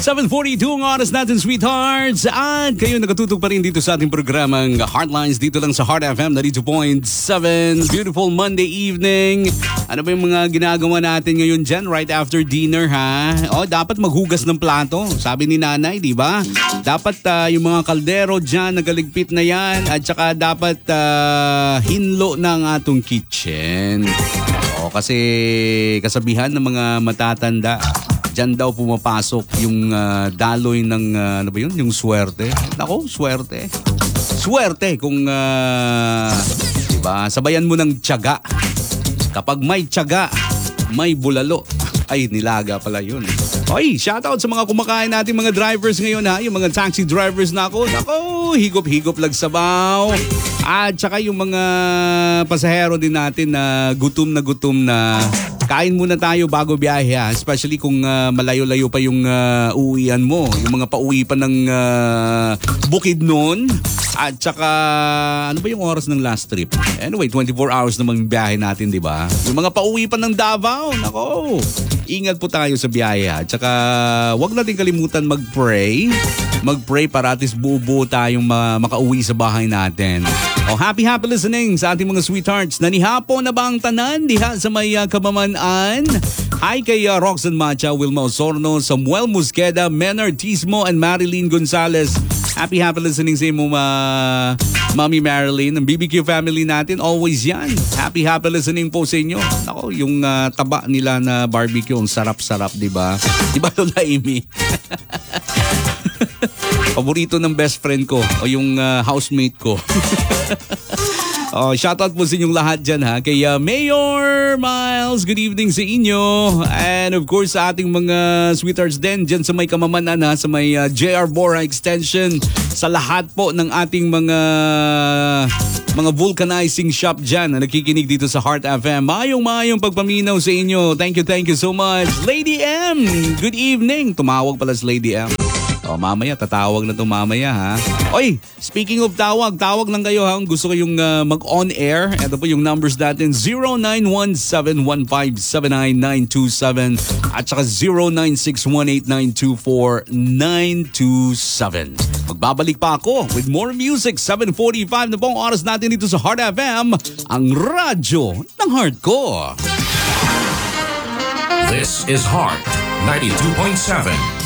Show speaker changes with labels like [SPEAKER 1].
[SPEAKER 1] 7:42 ang oras natin, sweethearts. At kayo nakatutok pa rin dito sa ating programang Heartlines dito lang sa Heart FM 92.7. Beautiful Monday evening. Ano ba yung mga ginagawa natin ngayon dyan right after dinner, ha? O, dapat maghugas ng plato. Sabi ni nanay, di ba? Dapat yung mga kaldero dyan, nagaligpit na yan. At saka dapat hinlo ng atong kitchen. O, kasi kasabihan ng mga matatanda, diyan daw pumapasok yung daloy ng, ano ba yun? Yung swerte. Nako, swerte. Swerte kung, diba? Sabayan mo ng tiyaga. Kapag may tiyaga, may bulalo. Ay, nilaga pala yun. Oy, shoutout sa mga kumakain natin mga drivers ngayon, ha? Yung mga taxi drivers na ako. Nako, higop-higop lang sabaw. At saka yung mga pasahero din natin na gutom na. Kain muna tayo bago biyahe, ha? Especially kung malayo-layo pa yung uuwian mo. Yung mga pauwi pa ng Bukidnon. At saka, ano ba yung oras ng last trip? Anyway, 24 hours namang biyahe natin, di ba? Yung mga pauwi pa ng Davao, nako. Ingat po tayo sa biyahe, ha? At saka, wag natin kalimutan mag-pray. Mag-pray para at least buo-buo tayong makauwi sa bahay natin. Oh, happy listening sa ating mga sweethearts. Nanihapon na ba ang tanan diha sa may Kamaman-an? Hi kay Roxanne Macha, Wilma Osorno, Samuel Musqueda, Men Artismo, and Marilyn Gonzalez. Happy listening sa imo, Mami Marilyn. Ang BBQ family natin, always yan. Happy listening po sa inyo. Ako, yung taba nila na barbecue, ang sarap-sarap, di ba? Di ba, Lola Amy? Paborito ng best friend ko o yung housemate ko. Shoutout po sa inyong lahat dyan, ha. Kay Mayor Miles, good evening sa inyo. And of course sa ating mga sweethearts din dyan sa may Kamamanan, ha, sa may JR Bora Extension. Sa lahat po ng ating mga vulcanizing shop dyan na nakikinig dito sa Heart FM. Mayong pagpaminaw sa inyo. Thank you so much. Lady M, good evening. Tumawag pala si Lady M. Mamaya, tatawag na ito mamaya, ha. Oy, speaking of tawag lang kayo, ha. Kung gusto kayong mag-on-air, ito po yung numbers natin, 0917-1579927 at saka 0961892497. Magbabalik pa ako with more music. 7:45 na po ang oras natin dito sa Heart FM, ang radyo ng heart ko.
[SPEAKER 2] This is Heart 92.7.